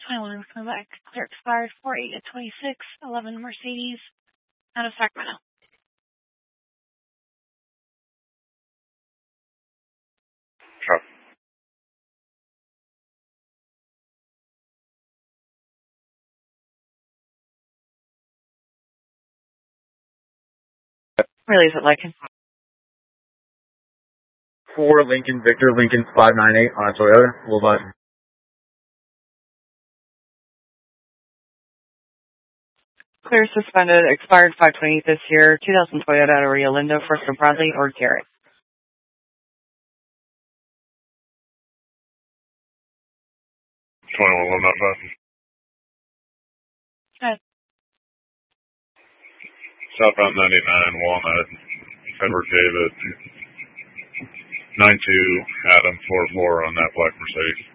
21 coming back. Clear expired 4/8 of 26. 11 Mercedes out of Sacramento. Sure. Release it, Lincoln. 4 Lincoln Victor, Lincoln 598 on a Toyota. We'll buy. Clear suspended, expired 5/20 this year, 2000 Toyota out of Rio Lindo, first of Bradley or Garrett. Not fast. Good. Southbound 99, Walnut, Edward David, 92, Adam 44 on that black Mercedes.